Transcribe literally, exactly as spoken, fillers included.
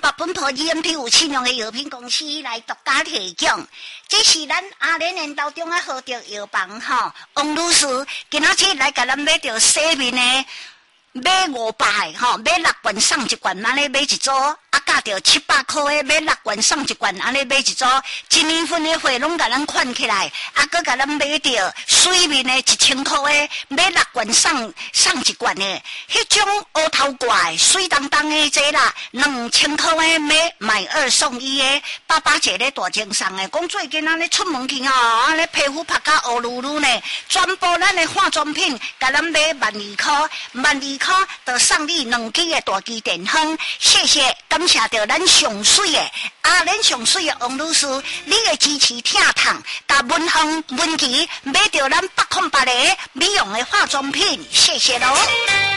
百本铺 E M P 有信用的药品公司来独家提供。这是咱阿莲园当中啊好着药房吼，王女士今仔日来甲咱买着洗面的。买五百个吼，买六罐送一罐，安尼买一组，啊，价着七百块的买六罐送一罐，安尼买一组，一年份的货拢甲咱款起来，啊，搁甲咱买着水面的一千块的买六罐送送一罐的，迄种乌头怪水当当的这啦，两千块的买买二送一的，爸爸节咧大精送的，讲最近安尼出门去吼，安尼皮肤拍甲乌噜噜呢，全部咱的化妆品，甲咱买万二块，万二。就送你两支的大机电风，谢谢，感谢到咱上水的阿莲上水的王女士，你的支持疼痛，甲文芳文琪买到咱八空八的美容的化妆品，谢谢喽。